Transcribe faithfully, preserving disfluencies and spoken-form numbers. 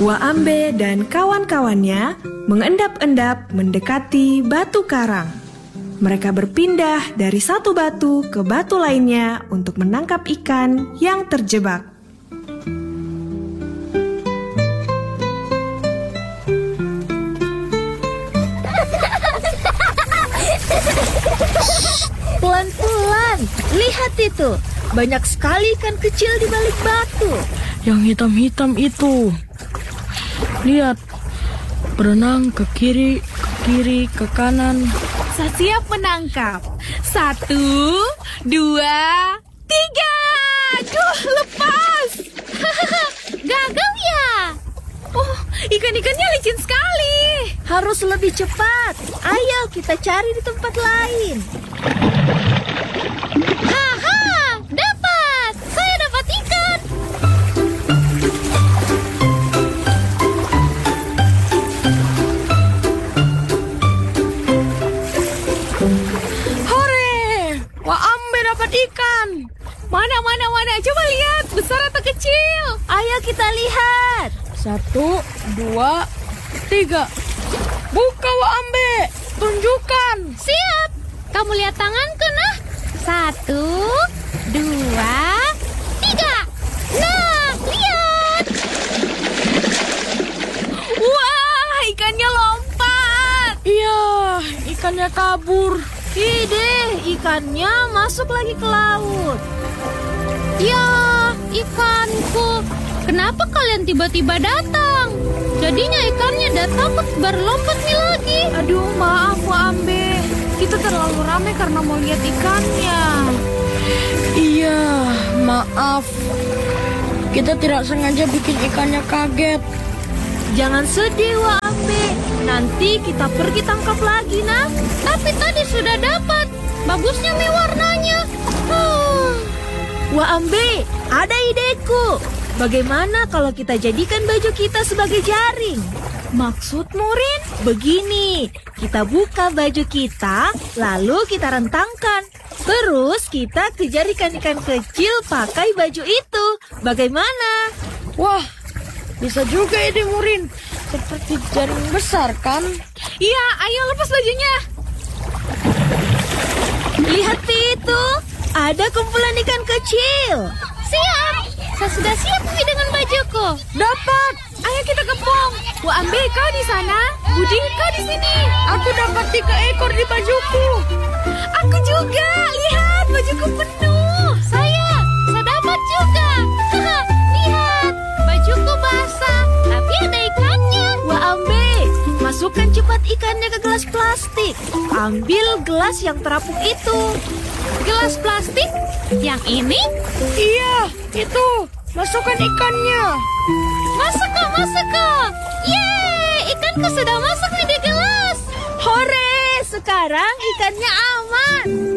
Waambe dan kawan-kawannya mengendap-endap mendekati batu karang. Mereka berpindah dari satu batu ke batu lainnya untuk menangkap ikan yang terjebak. Pelan-pelan, lihat itu. Banyak sekali ikan kecil di balik batu. Yang hitam-hitam itu. Lihat, berenang ke kiri, ke kiri, ke kanan. Saya siap menangkap. Satu, dua, tiga. Duh, lepas. Gagal ya? Oh, ikan-ikannya licin sekali. Harus lebih cepat. Ayo kita cari di tempat lain. Haha, dapat. Saya dapat ikan. Hore! Waambe dapat ikan. Mana, mana, mana. Coba lihat, besar atau kecil. Ayo kita lihat. Satu, dua, tiga. Buka Waambe, tunjukkan. Siap. Kamu lihat tanganku, nah. Satu, dua, tiga. Nah, lihat. Wah, ikannya lompat. Iya, ikannya kabur. Ide, ikannya masuk lagi ke laut. Ya, ikanku. Kenapa kalian tiba-tiba datang? Jadinya ikannya udah takut berlompat nih lagi. Aduh, maaf Waambe. Kita terlalu ramai karena mau lihat ikannya. Iya, maaf. Kita tidak sengaja bikin ikannya kaget. Jangan sedih Waambe. Nanti kita pergi tangkap lagi, nah. Tapi tadi sudah dapat. Bagusnya nih warnanya. Huh. Waambe, ada ideku. Bagaimana kalau kita jadikan baju kita sebagai jaring? Maksudmu, Rin? Begini, kita buka baju kita, lalu kita rentangkan. Terus kita kejar ikan-ikan kecil pakai baju itu. Bagaimana? Wah, bisa juga ide Murin. Seperti jaring besar kan? Iya, ayo lepas bajunya. Lihat itu, ada kumpulan ikan kecil. Siap, saya sudah siap nih dengan bajuku. Dapat. Ayo kita kepung. Waambe, kau di sana. Budi, kau di sini. Aku dapat tiga ekor di bajuku. Aku juga. Lihat, bajuku penuh. Saya, saya dapat juga. Lihat, bajuku basah, tapi ada ikannya. Waambe, masukkan cepat ikannya ke gelas plastik. Ambil gelas yang terapung itu. Gelas plastik? Yang ini? Iya, itu. Masukkan ikannya. Masuk kok, masuk kok. Yeay, ikanku sudah masuk nih di gelas. Hore, sekarang ikannya aman.